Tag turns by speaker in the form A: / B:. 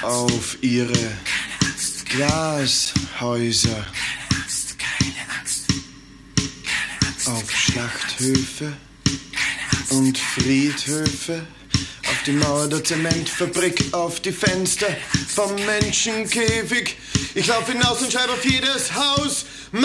A: auf ihre Glashäuser, auf Schlachthöfe und Friedhöfe, auf die Mauer der Zementfabrik, auf die Fenster vom Menschenkäfig. Ich lauf hinaus und schreibe auf jedes Haus